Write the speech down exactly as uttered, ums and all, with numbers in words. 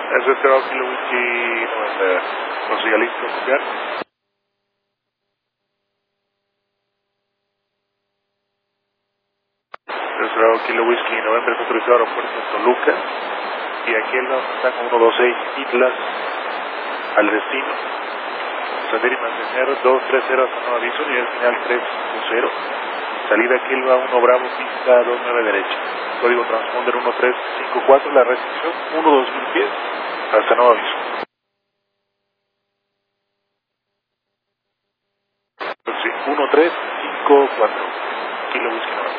Eso es Cerro Kilo Whisky noventa. No soy listo, copiar. Eso es Cerro Kilo Whisky noventa, es autorizado aeropuerto de Toluca. Y aquí el vamos está con ciento veintiséis Islas al destino. Ascender y mantener dos tres cero hasta nuevo aviso, nivel final tres cero. Salida Kilva uno Bravo, pista dos nueve derecha. Código transponder uno tres cinco cuatro, la recepción uno dos mil pies hasta nuevo aviso. Sí, uno tres cinco cuatro. Kilo Whisky.